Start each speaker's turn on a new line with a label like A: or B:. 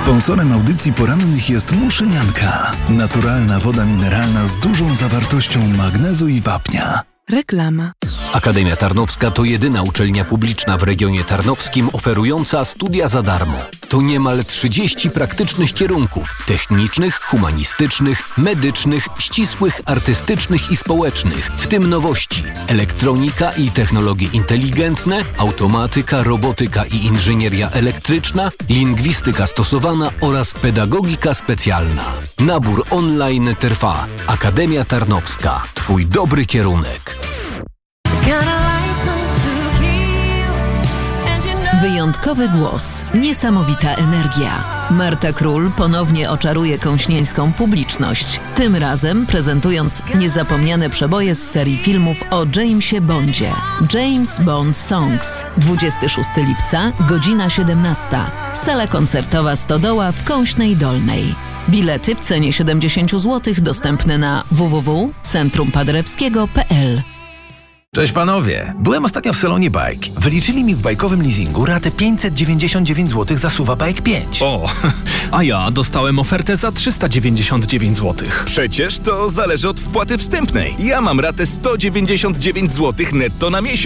A: Sponsorem audycji porannych jest Muszynianka. Naturalna woda mineralna z dużą zawartością magnezu i wapnia.
B: Reklama.
C: Akademia Tarnowska to jedyna uczelnia publiczna w regionie tarnowskim oferująca studia za darmo. To niemal 30 praktycznych kierunków technicznych, humanistycznych, medycznych, ścisłych, artystycznych i społecznych, w tym nowości: elektronika i technologie inteligentne, automatyka, robotyka i inżynieria elektryczna, lingwistyka stosowana oraz pedagogika specjalna. Nabór online trwa. Akademia Tarnowska. Twój dobry kierunek.
D: Wyjątkowy głos, niesamowita energia. Marta Król ponownie oczaruje kąśnieńską publiczność. Tym razem prezentując niezapomniane przeboje z serii filmów o Jamesie Bondzie. James Bond Songs. 26 lipca, godzina 17. Sala koncertowa Stodoła w Kąśnej Dolnej. Bilety w cenie 70 zł dostępne na www.centrumpaderewskiego.pl.
E: Cześć panowie, byłem ostatnio w salonie Bike. Wyliczyli mi w bajkowym leasingu ratę 599 zł za SUV-a Bike 5.
F: O, a ja dostałem ofertę za 399 zł.
G: Przecież to zależy od wpłaty wstępnej. Ja mam ratę 199 zł netto na miesiąc.